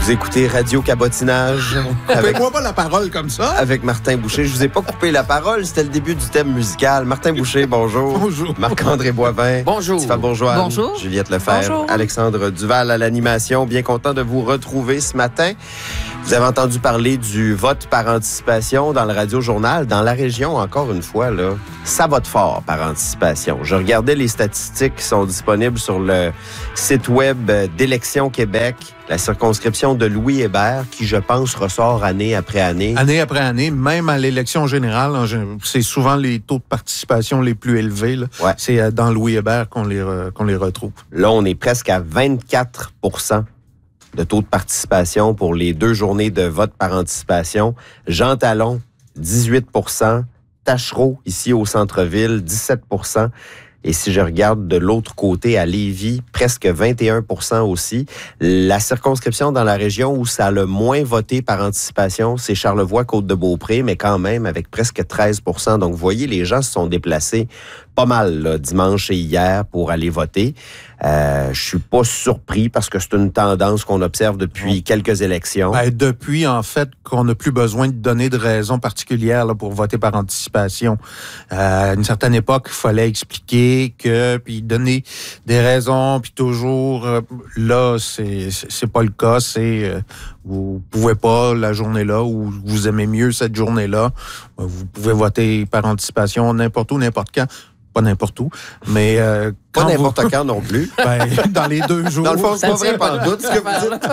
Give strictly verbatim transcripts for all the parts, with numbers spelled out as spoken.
Vous écoutez Radio Cabotinage. Avec moi pas la parole comme ça. Avec Martin Boucher. Je vous ai pas coupé la parole, c'était le début du thème musical. Martin Boucher, bonjour. Bonjour. Marc-André Boivin. Bonjour. Stéphane Bourgeois. Bonjour. Juliette Lefebvre. Bonjour. Alexandre Duval à l'animation. Bien content de vous retrouver ce matin. Vous avez entendu parler du vote par anticipation dans le Radio-Journal. Dans la région, encore une fois, là, ça vote fort par anticipation. Je regardais les statistiques qui sont disponibles sur le site web d'Élections Québec. La circonscription de Louis Hébert, qui, je pense, ressort année après année. Année après année, même à l'élection générale, c'est souvent les taux de participation les plus élevés. Là. Ouais. C'est dans Louis Hébert qu'on les, qu'on les retrouve. Là, on est presque à vingt-quatre pour cent de taux de participation pour les deux journées de vote par anticipation. Jean Talon, dix-huit pour cent. Tachereau, ici au centre-ville, dix-sept pour cent. Et si je regarde de l'autre côté, à Lévis, presque vingt et un pour cent aussi. La circonscription dans la région où ça a le moins voté par anticipation, c'est Charlevoix-Côte-de-Beaupré, mais quand même avec presque treize pour cent. Donc, vous voyez, les gens se sont déplacés pas mal là, dimanche et hier pour aller voter. Euh, je suis pas surpris parce que c'est une tendance qu'on observe depuis quelques élections. Ben, depuis, en fait, qu'on n'a plus besoin de donner de raisons particulières là, pour voter par anticipation. Euh, à une certaine époque, il fallait expliquer que, puis donner des raisons, puis toujours, euh, là, c'est, c'est pas le cas. C'est euh, vous pouvez pas la journée-là ou vous aimez mieux cette journée-là. Vous pouvez voter par anticipation n'importe où, n'importe quand. Pas n'importe où, mais... Euh, pas quand n'importe vous... quand non plus. Ben, dans les deux jours. Dans le fond, c'est pas vrai, pas en doute, ce que vous dites.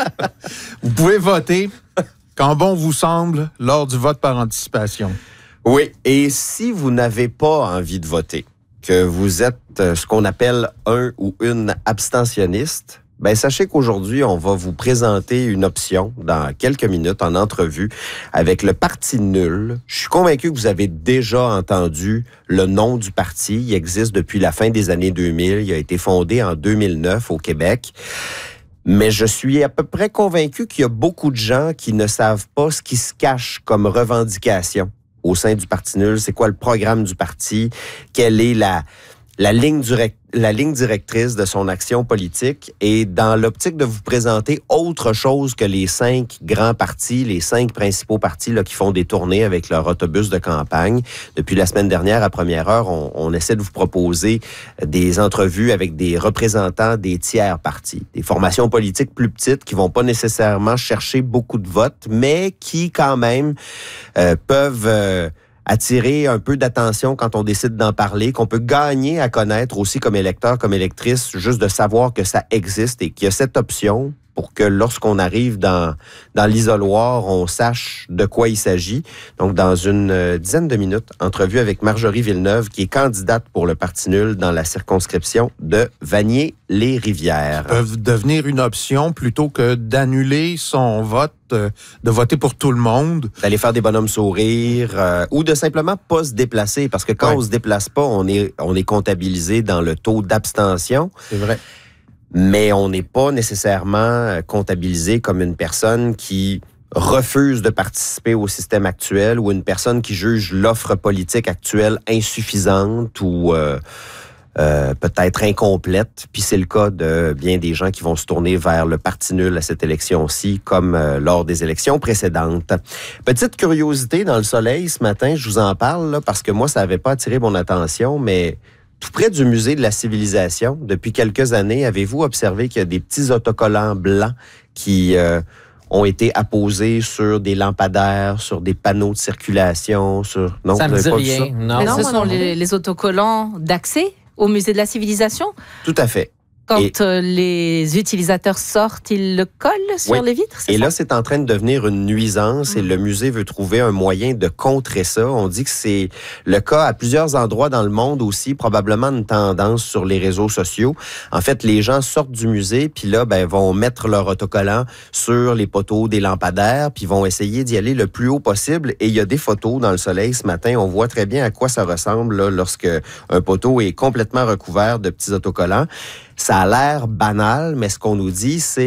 Vous pouvez voter quand bon vous semble lors du vote par anticipation. Oui, et si vous n'avez pas envie de voter, que vous êtes ce qu'on appelle un ou une abstentionniste, ben sachez qu'aujourd'hui, on va vous présenter une option dans quelques minutes en entrevue avec le Parti nul. Je suis convaincu que vous avez déjà entendu le nom du parti. Il existe depuis la fin des années deux mille. Il a été fondé en deux mille neuf au Québec. Mais je suis à peu près convaincu qu'il y a beaucoup de gens qui ne savent pas ce qui se cache comme revendication au sein du Parti nul. C'est quoi le programme du parti? Quelle est la... La ligne, direct, la ligne directrice de son action politique et dans l'optique de vous présenter autre chose que les cinq grands partis, les cinq principaux partis là, qui font des tournées avec leur autobus de campagne. Depuis la semaine dernière, à première heure, on, on essaie de vous proposer des entrevues avec des représentants des tiers partis, des formations politiques plus petites qui vont pas nécessairement chercher beaucoup de votes, mais qui quand même euh, peuvent... Euh, attirer un peu d'attention quand on décide d'en parler, qu'on peut gagner à connaître aussi comme électeur, comme électrice, juste de savoir que ça existe et qu'il y a cette option pour que lorsqu'on arrive dans, dans l'isoloir, on sache de quoi il s'agit. Donc, dans une euh, dizaine de minutes, entrevue avec Marjorie Villeneuve, qui est candidate pour le Parti nul dans la circonscription de Vanier-les-Rivières. Ça peut devenir une option plutôt que d'annuler son vote, euh, de voter pour tout le monde. D'aller faire des bonhommes sourires euh, ou de simplement pas se déplacer. Parce que quand ouais. on se déplace pas, on est, on est comptabilisé dans le taux d'abstention. C'est vrai. Mais on n'est pas nécessairement comptabilisé comme une personne qui refuse de participer au système actuel ou une personne qui juge l'offre politique actuelle insuffisante ou euh, euh, peut-être incomplète. Puis c'est le cas de bien des gens qui vont se tourner vers le Parti nul à cette élection-ci, comme euh, lors des élections précédentes. Petite curiosité dans le soleil ce matin, je vous en parle là, parce que moi, ça n'avait pas attiré mon attention, mais... Tout près du musée de la civilisation, depuis quelques années, avez-vous observé qu'il y a des petits autocollants blancs qui euh, ont été apposés sur des lampadaires, sur des panneaux de circulation, sur... Non, ça me dit rien. Ça? Non, Mais non, ce sont les, les autocollants d'accès au musée de la civilisation? Tout à fait. Quand et... euh, les utilisateurs sortent, ils le collent sur oui. les vitres, c'est Et ça? là, c'est en train de devenir une nuisance mmh. et le musée veut trouver un moyen de contrer ça. On dit que c'est le cas à plusieurs endroits dans le monde aussi, probablement une tendance sur les réseaux sociaux. En fait, les gens sortent du musée, puis là, ben, vont mettre leur autocollant sur les poteaux des lampadaires, puis vont essayer d'y aller le plus haut possible. Et il y a des photos dans le soleil ce matin. On voit très bien à quoi ça ressemble là, lorsque un poteau est complètement recouvert de petits autocollants. Ça a l'air banal, mais ce qu'on nous dit, c'est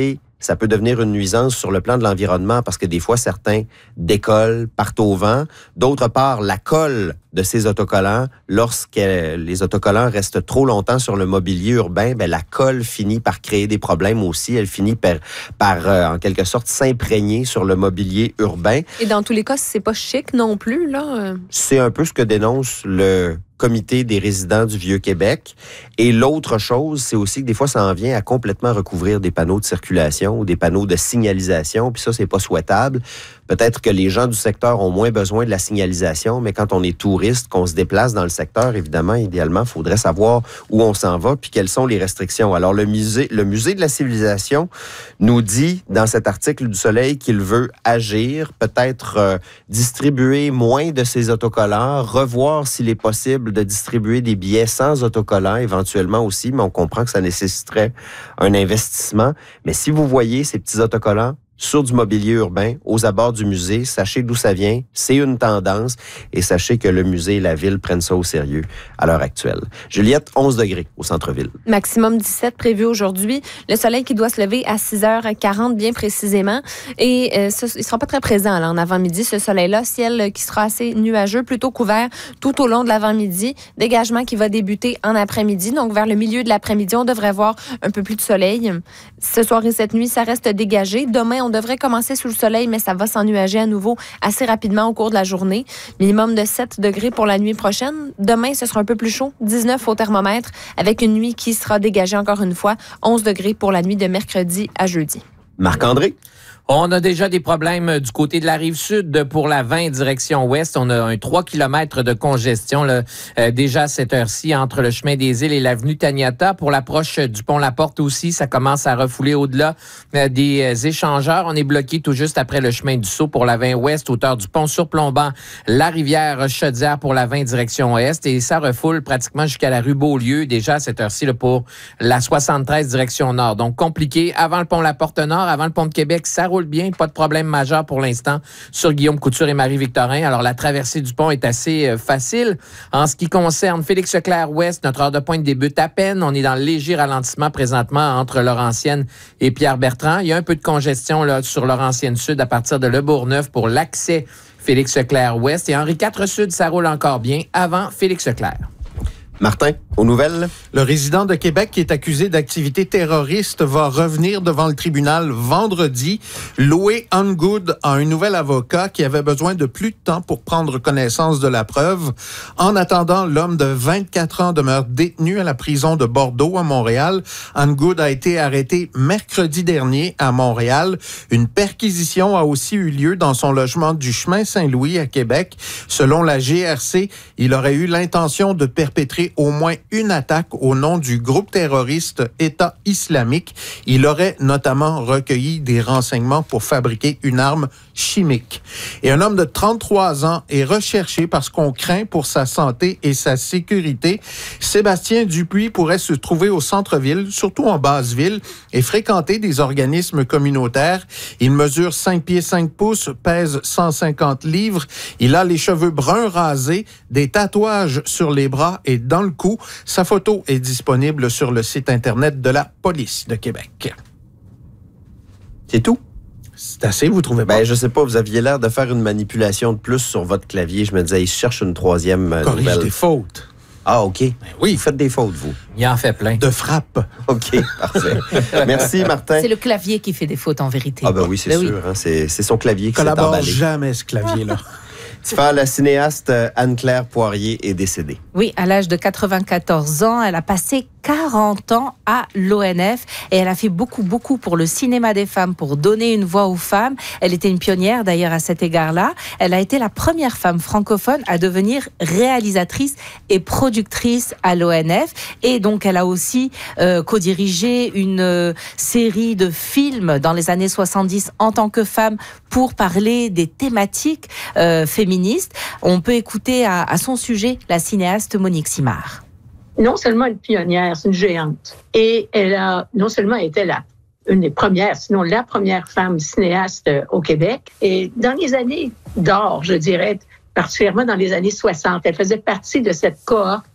ça peut devenir une nuisance sur le plan de l'environnement parce que des fois, certains décollent, partent au vent. D'autre part, la colle de ces autocollants, lorsque les autocollants restent trop longtemps sur le mobilier urbain, ben la colle finit par créer des problèmes aussi. Elle finit par, par euh, en quelque sorte, s'imprégner sur le mobilier urbain. Et dans tous les cas, c'est pas chic non plus, là. C'est un peu ce que dénonce le Comité des résidents du Vieux-Québec. Et l'autre chose, c'est aussi que des fois, ça en vient à complètement recouvrir des panneaux de circulation ou des panneaux de signalisation, puis ça, c'est pas souhaitable. Peut-être que les gens du secteur ont moins besoin de la signalisation, mais quand on est touriste, qu'on se déplace dans le secteur, évidemment, idéalement, il faudrait savoir où on s'en va puis quelles sont les restrictions. Alors, le musée, le musée de la civilisation nous dit dans cet article du Soleil qu'il veut agir, peut-être euh, distribuer moins de ces autocollants, revoir s'il est possible de distribuer des billets sans autocollants, éventuellement aussi, mais on comprend que ça nécessiterait un investissement. Mais si vous voyez ces petits autocollants sur du mobilier urbain, aux abords du musée, sachez d'où ça vient, c'est une tendance, et sachez que le musée et la ville prennent ça au sérieux à l'heure actuelle. Juliette, onze degrés au centre-ville. Maximum dix-sept prévu aujourd'hui. Le soleil qui doit se lever à six heures quarante bien précisément, et euh, ce, il ne sera pas très présent là, en avant-midi, ce soleil-là. Ciel qui sera assez nuageux, plutôt couvert tout au long de l'avant-midi. Dégagement qui va débuter en après-midi, donc vers le milieu de l'après-midi, on devrait voir un peu plus de soleil. Ce soir et cette nuit, ça reste dégagé. Demain, on devrait commencer sous le soleil, mais ça va s'ennuager à nouveau assez rapidement au cours de la journée. Minimum de sept degrés pour la nuit prochaine. Demain, ce sera un peu plus chaud, dix-neuf au thermomètre, avec une nuit qui sera dégagée encore une fois, onze degrés pour la nuit de mercredi à jeudi. Marc-André? On a déjà des problèmes du côté de la Rive-Sud pour la vingt direction ouest. On a un trois kilomètres de congestion là, euh, déjà à cette heure-ci entre le chemin des Îles et l'avenue Taniata. Pour l'approche du pont La Porte aussi, ça commence à refouler au-delà euh, des euh, échangeurs. On est bloqué tout juste après le chemin du Sceau pour la vingt ouest, hauteur du pont surplombant la rivière Chaudière pour la vingt direction ouest. Et ça refoule pratiquement jusqu'à la rue Beaulieu, déjà à cette heure-ci là, pour la soixante-treize direction nord. Donc compliqué avant le pont La Porte Nord, avant le pont de Québec, ça roule bien, pas de problème majeur pour l'instant sur Guillaume Couture et Marie-Victorin. Alors, la traversée du pont est assez euh, facile. En ce qui concerne Félix-Leclerc-Ouest, notre heure de pointe débute à peine. On est dans le léger ralentissement présentement entre Laurentienne et Pierre-Bertrand. Il y a un peu de congestion là, sur Laurentienne-Sud à partir de Le Bourgneuf pour l'accès Félix-Leclerc-Ouest. Et Henri quatre Sud, ça roule encore bien avant Félix-Leclerc. Martin, aux nouvelles? Le résident de Québec qui est accusé d'activité terroriste va revenir devant le tribunal vendredi. Loué Ungood a un nouvel avocat qui avait besoin de plus de temps pour prendre connaissance de la preuve. En attendant, l'homme de vingt-quatre ans demeure détenu à la prison de Bordeaux à Montréal. Ungood a été arrêté mercredi dernier à Montréal. Une perquisition a aussi eu lieu dans son logement du chemin Saint-Louis à Québec. Selon la G R C, il aurait eu l'intention de perpétrer au moins une attaque au nom du groupe terroriste État islamique. Il aurait notamment recueilli des renseignements pour fabriquer une arme chimique. Et un homme de trente-trois ans est recherché parce qu'on craint pour sa santé et sa sécurité. Sébastien Dupuis pourrait se trouver au centre-ville, surtout en basse-ville, et fréquenter des organismes communautaires. Il mesure cinq pieds cinq pouces, pèse cent cinquante livres. Il a les cheveux bruns rasés, des tatouages sur les bras et dans le cou. Sa photo est disponible sur le site Internet de la Police de Québec. C'est tout? C'est assez, vous trouvez pas? Ben, je sais pas, vous aviez l'air de faire une manipulation de plus sur votre clavier. Je me disais, il cherche une troisième euh, Corrige nouvelle. des fautes. Ah, OK. Ben oui. Vous faites des fautes, vous. Il en fait plein. De frappe. OK, parfait. Merci, Martin. C'est le clavier qui fait des fautes en vérité. Ah ben oui, c'est Ben sûr. oui. Hein, c'est, c'est son clavier qui s'est Collabore emballé. jamais ce clavier-là. Tiffany, la cinéaste Anne-Claire Poirier est décédée. Oui, à l'âge de quatre-vingt-quatorze ans, elle a passé quarante ans à l'O N F et elle a fait beaucoup, beaucoup pour le cinéma des femmes, pour donner une voix aux femmes. Elle était une pionnière d'ailleurs à cet égard-là. Elle a été la première femme francophone à devenir réalisatrice et productrice à l'O N F. Et donc, elle a aussi euh, co-dirigé une euh, série de films dans les années soixante-dix en tant que femme pour parler des thématiques euh, féministes. On peut écouter à, à son sujet la cinéaste Monique Simard. Non seulement une pionnière, c'est une géante. Et elle a non seulement été la, une des premières, sinon la première femme cinéaste au Québec. Et dans les années d'or, je dirais, particulièrement dans les années soixante, elle faisait partie de cette cohorte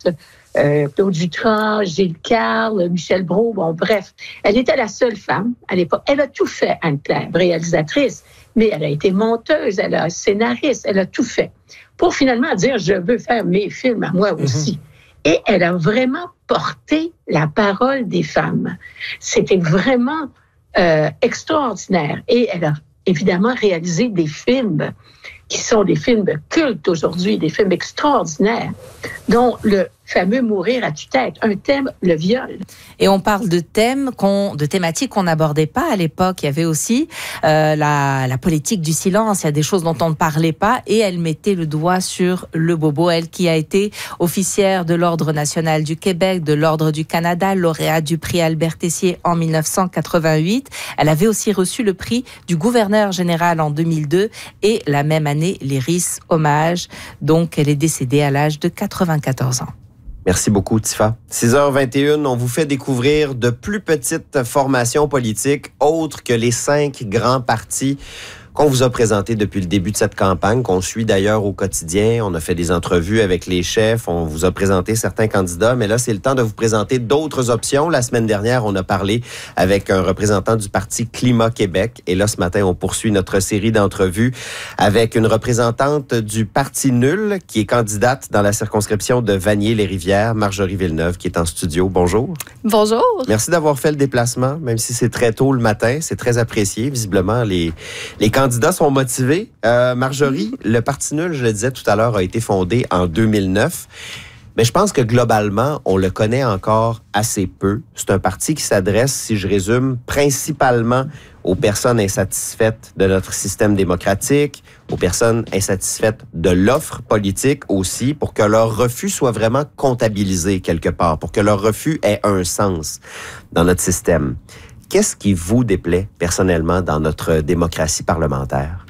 euh, Claude Jutras, Gilles Carle, Michel Brault, bon, bref. Elle était la seule femme à l'époque. Elle a tout fait, Anne-Claire, réalisatrice, mais elle a été monteuse, elle a scénariste, elle a tout fait. Pour finalement dire, je veux faire mes films à moi aussi. Mm-hmm. Et elle a vraiment porté la parole des femmes. C'était vraiment euh, extraordinaire. Et elle a évidemment réalisé des films qui sont des films cultes aujourd'hui, des films extraordinaires, dont le fameux Mourir à tue-tête, un thème, le viol. Et on parle de thèmes, qu'on, de thématiques qu'on n'abordait pas à l'époque. Il y avait aussi euh, la, la politique du silence. Il y a des choses dont on ne parlait pas et elle mettait le doigt sur le bobo. Elle qui a été officière de l'Ordre national du Québec, de l'Ordre du Canada, lauréate du prix Albert Tessier en dix-neuf cent quatre-vingt-huit. Elle avait aussi reçu le prix du gouverneur général en deux mille deux et la même année, l'Iris Hommage. Donc, elle est décédée à l'âge de quatre-vingt-quatorze ans. Merci beaucoup, Tifa. six heures vingt et une, on vous fait découvrir de plus petites formations politiques autres que les cinq grands partis qu'on vous a présentés depuis le début de cette campagne, qu'on suit d'ailleurs au quotidien. On a fait des entrevues avec les chefs, on vous a présenté certains candidats, mais là, c'est le temps de vous présenter d'autres options. La semaine dernière, on a parlé avec un représentant du Parti Climat Québec, et là, ce matin, on poursuit notre série d'entrevues avec une représentante du Parti Nul, qui est candidate dans la circonscription de Vanier-les-Rivières, Marjorie Villeneuve, qui est en studio. Bonjour. Bonjour. Merci d'avoir fait le déplacement, même si c'est très tôt le matin. C'est très apprécié. Visiblement, les, les candidats Les candidats sont motivés. Euh, Marjorie, le Parti Nul, je le disais tout à l'heure, a été fondé en deux mille neuf. Mais je pense que globalement, on le connaît encore assez peu. C'est un parti qui s'adresse, si je résume, principalement aux personnes insatisfaites de notre système démocratique, aux personnes insatisfaites de l'offre politique aussi, pour que leur refus soit vraiment comptabilisé quelque part, pour que leur refus ait un sens dans notre système. Qu'est-ce qui vous déplaît personnellement dans notre démocratie parlementaire?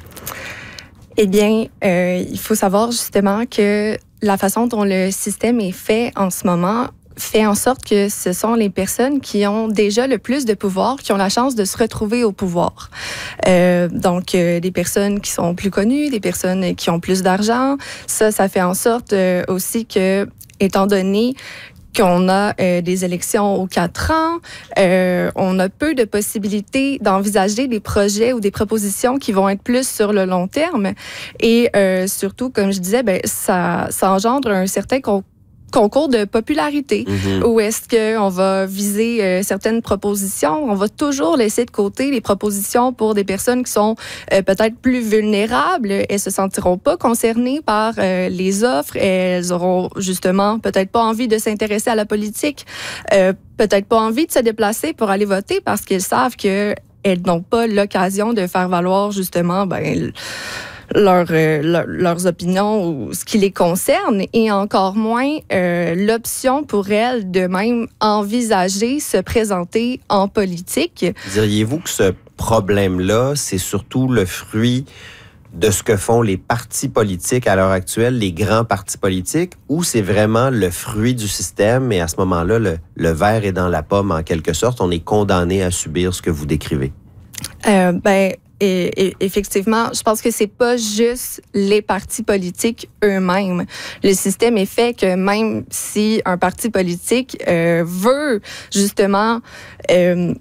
Eh bien, euh, il faut savoir justement que la façon dont le système est fait en ce moment fait en sorte que ce sont les personnes qui ont déjà le plus de pouvoir, qui ont la chance de se retrouver au pouvoir. Euh, donc, euh, des personnes qui sont plus connues, des personnes qui ont plus d'argent. Ça, ça fait en sorte euh, aussi que, étant donné qu'on a euh, des élections aux quatre ans, euh, on a peu de possibilités d'envisager des projets ou des propositions qui vont être plus sur le long terme. Et euh, surtout, comme je disais, ben, ça, ça engendre un certain concours concours de popularité, mm-hmm. où est-ce qu'on va viser euh, certaines propositions. On va toujours laisser de côté les propositions pour des personnes qui sont euh, peut-être plus vulnérables. Elles se sentiront pas concernées par euh, les offres. Elles auront justement peut-être pas envie de s'intéresser à la politique, euh, peut-être pas envie de se déplacer pour aller voter parce qu'elles savent qu'elles n'ont pas l'occasion de faire valoir justement ben, Leur, euh, leur, leurs opinions ou ce qui les concerne, et encore moins euh, l'option pour elles de même envisager se présenter en politique. Diriez-vous que ce problème-là, c'est surtout le fruit de ce que font les partis politiques à l'heure actuelle, les grands partis politiques, ou c'est vraiment le fruit du système et à ce moment-là, le, le verre est dans la pomme en quelque sorte, on est condamné à subir ce que vous décrivez? Euh, ben... Et, et effectivement, je pense que c'est pas juste les partis politiques eux-mêmes. Le système est fait que même si un parti politique euh, veut justement euh,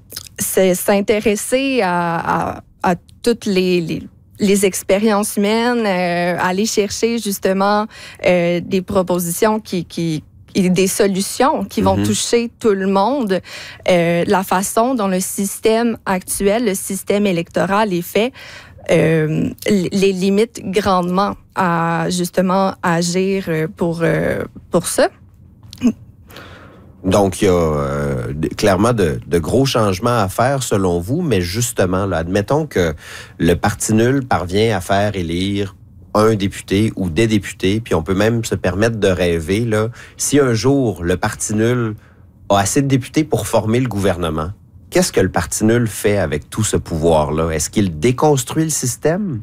s'intéresser à, à, à toutes les, les les expériences humaines, euh, aller chercher justement euh, des propositions qui qui et des solutions qui vont mm-hmm. toucher tout le monde. Euh, la façon dont le système actuel, le système électoral est fait, euh, les limite grandement à justement agir pour, euh, pour ça. Donc, il y a euh, clairement de, de gros changements à faire selon vous, mais justement, là, admettons que le Parti Nul parvient à faire élire un député ou des députés, puis on peut même se permettre de rêver, là, si un jour le Parti Nul a assez de députés pour former le gouvernement, qu'est-ce que le Parti Nul fait avec tout ce pouvoir-là? Est-ce qu'il déconstruit le système?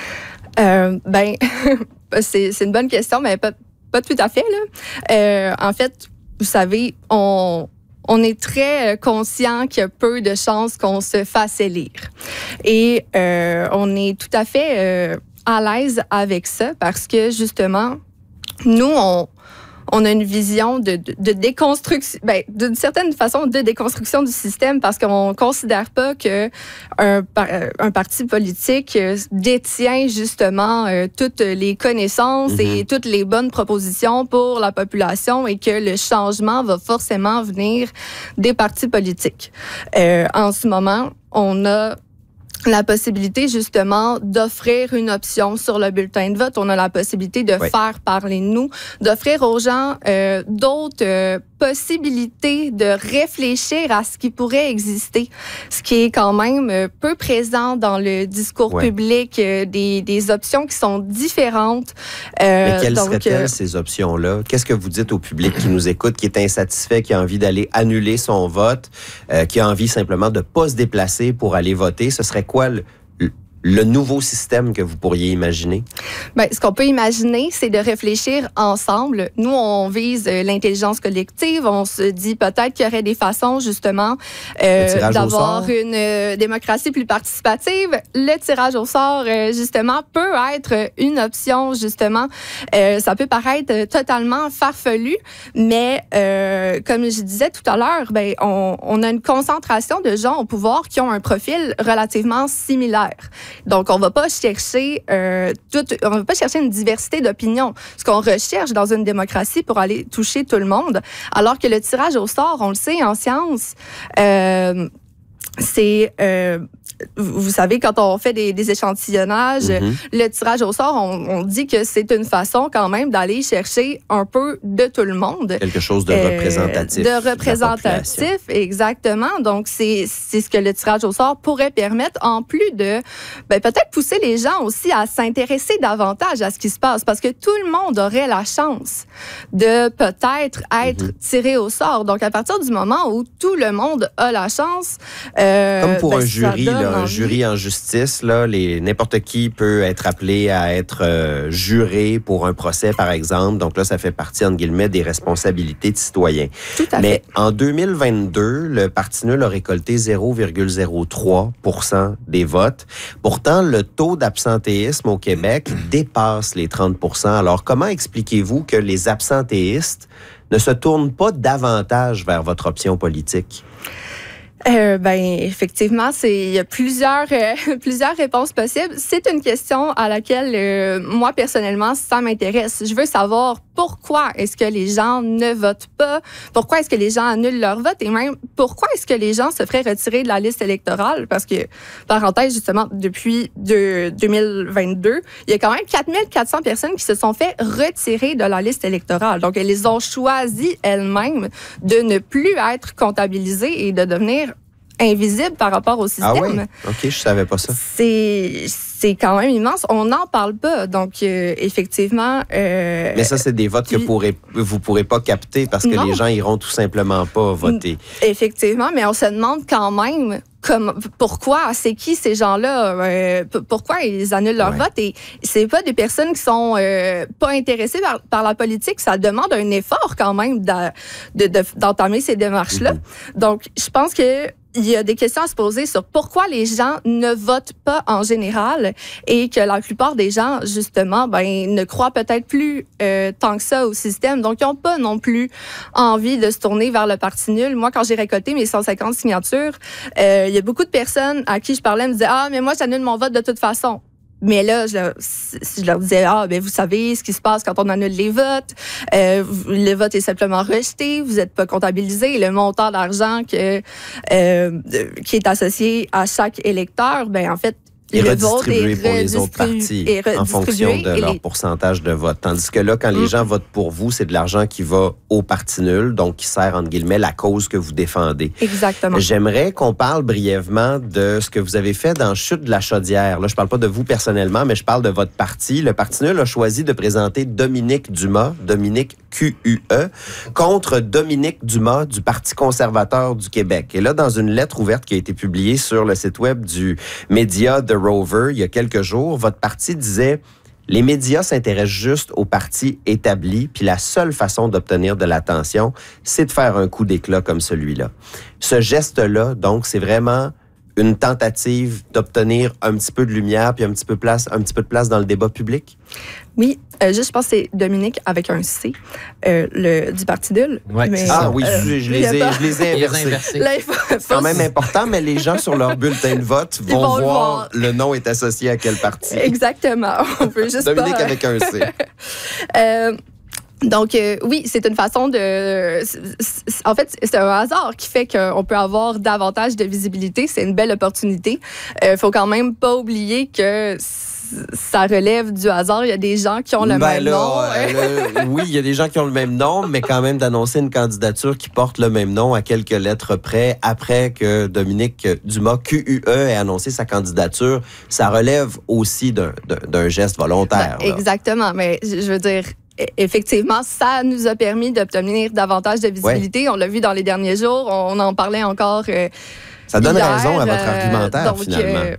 Euh, ben, c'est, c'est une bonne question, mais pas, pas tout à fait, là. Euh, en fait, vous savez, on... On est très conscient qu'il y a peu de chances qu'on se fasse élire. Et euh, on est tout à fait euh, à l'aise avec ça parce que, justement, nous, on, on a une vision de, de, de déconstruction, ben, d'une certaine façon, de déconstruction du système parce qu'on considère pas que un, un parti politique détient justement euh, toutes les connaissances mm-hmm. et toutes les bonnes propositions pour la population et que le changement va forcément venir des partis politiques. Euh, en ce moment, on a la possibilité justement d'offrir une option sur le bulletin de vote. On a la possibilité de oui. faire parler de nous, d'offrir aux gens euh, d'autres euh, possibilités de réfléchir à ce qui pourrait exister, ce qui est quand même euh, peu présent dans le discours oui. public, euh, des, des options qui sont différentes. Euh, Mais quelles donc, seraient-elles euh, ces options-là? Qu'est-ce que vous dites au public qui nous écoute, qui est insatisfait, qui a envie d'aller annuler son vote, euh, qui a envie simplement de ne pas se déplacer pour aller voter? Ce serait quoi le, le nouveau système que vous pourriez imaginer? Bien, ce qu'on peut imaginer, c'est de réfléchir ensemble. Nous, on vise l'intelligence collective. On se dit peut-être qu'il y aurait des façons, justement, euh, d'avoir une euh, démocratie plus participative. Le tirage au sort, euh, justement, peut être une option, justement. Euh, ça peut paraître totalement farfelu, mais euh, comme je disais tout à l'heure, ben, on, on a une concentration de gens au pouvoir qui ont un profil relativement similaire. Donc, on va pas chercher euh, tout, on va pas chercher une diversité d'opinions. Ce qu'on recherche dans une démocratie pour aller toucher tout le monde, alors que le tirage au sort, on le sait en sciences, euh, c'est euh, vous savez, quand on fait des, des échantillonnages, mm-hmm. le tirage au sort, on, on dit que c'est une façon quand même d'aller chercher un peu de tout le monde. Quelque chose de représentatif. Euh, de représentatif, de exactement. Donc, c'est, c'est ce que le tirage au sort pourrait permettre, en plus de ben, peut-être pousser les gens aussi à s'intéresser davantage à ce qui se passe, parce que tout le monde aurait la chance de peut-être être mm-hmm. tiré au sort. Donc, à partir du moment où tout le monde a la chance... Euh, Comme pour ben, un jury, là, un jury en justice, là, les, n'importe qui peut être appelé à être euh, juré pour un procès, par exemple. Donc là, ça fait partie, entre guillemets, des responsabilités de citoyens. Tout à Mais fait. en deux mille vingt-deux, le Parti nul a récolté zéro virgule zéro trois pour cent des votes. Pourtant, le taux d'absentéisme au Québec dépasse les trente pour cent. Alors, comment expliquez-vous que les absentéistes ne se tournent pas davantage vers votre option politique? Euh, ben effectivement, c'est il y a plusieurs euh, plusieurs réponses possibles. C'est une question à laquelle euh, moi personnellement ça m'intéresse. Je veux savoir pourquoi est-ce que les gens ne votent pas, pourquoi est-ce que les gens annulent leur vote et même pourquoi est-ce que les gens se feraient retirer de la liste électorale, parce que parenthèse justement depuis de, deux mille vingt-deux, il y a quand même quatre mille quatre cents personnes qui se sont fait retirer de la liste électorale. Donc elles ont choisi elles-mêmes de ne plus être comptabilisées et de devenir invisible par rapport au système. Ah oui? OK, je savais pas ça. C'est, c'est quand même immense. On n'en parle pas. Donc, euh, effectivement... Euh, Mais ça, c'est des votes que pourrez, vous ne pourrez pas capter parce que non. les gens iront tout simplement pas voter. Effectivement, mais on se demande quand même comme, pourquoi, c'est qui ces gens-là? Euh, pourquoi ils annulent leur ouais. vote? Et c'est pas des personnes qui sont euh, pas intéressées par, par la politique. Ça demande un effort quand même de, de, de, d'entamer ces démarches-là. Mm-hmm. Donc, je pense que il y a des questions à se poser sur pourquoi les gens ne votent pas en général et que la plupart des gens, justement, ben, ne croient peut-être plus euh, tant que ça au système. Donc, ils n'ont pas non plus envie de se tourner vers le parti nul. Moi, quand j'ai récolté mes cent cinquante signatures, euh, il y a beaucoup de personnes à qui je parlais me disaient « Ah, mais moi, j'annule mon vote de toute façon ». Mais là, je leur, je leur disais, ah, ben vous savez ce qui se passe quand on annule les votes. Euh, le vote est simplement rejeté, vous n'êtes pas comptabilisé. Le montant d'argent que, euh, qui est associé à chaque électeur, ben en fait, et redistribué pour les autres partis en fonction de leur les... pourcentage de vote. Tandis que là, quand les mmh. gens votent pour vous, c'est de l'argent qui va au parti nul, donc qui sert, entre guillemets, la cause que vous défendez. Exactement. J'aimerais qu'on parle brièvement de ce que vous avez fait dans Chute de la Chaudière. Là, je parle pas de vous personnellement, mais je parle de votre parti. Le parti nul a choisi de présenter Dominique Dumas, Dominique Q U E, contre Dominique Dumas du Parti conservateur du Québec. Et là, dans une lettre ouverte qui a été publiée sur le site web du média The Rover, il y a quelques jours, votre parti disait « Les médias s'intéressent juste aux partis établis, puis la seule façon d'obtenir de l'attention, c'est de faire un coup d'éclat comme celui-là. » Ce geste-là, donc, c'est vraiment une tentative d'obtenir un petit peu de lumière puis un petit peu place, un petit peu de place dans le débat public? Oui, euh, juste, je pense que c'est Dominique avec un C, euh, le, du Parti D U L. Ouais, Mais, Ah oui, euh, je, je les ai, je les ai Il les a inversés. inversés. Là, il faut- C'est quand même important, mais les gens sur leur bulletin de vote Ils vont, vont le voir, voir. le nom est associé à quel parti. Exactement. On peut juste Dominique pas... avec un C. Euh, donc, euh, oui, c'est une façon de... c'est- c'est- En fait, c'est un hasard qui fait qu'on peut avoir davantage de visibilité. C'est une belle opportunité. Il euh, faut quand même pas oublier que ça relève du hasard. Il y a des gens qui ont le Ben même là, nom. euh, là, oui, il y a des gens qui ont le même nom, mais quand même d'annoncer une candidature qui porte le même nom à quelques lettres près, après que Dominique Dumas, Q U E, ait annoncé sa candidature, ça relève aussi d'un, d'un, d'un geste volontaire. Ben, là. exactement, mais je je veux dire... Effectivement, ça nous a permis d'obtenir davantage de visibilité. Ouais. On l'a vu dans les derniers jours. On en parlait encore euh, Ça donne hier, raison à votre argumentaire, donc, finalement. Euh,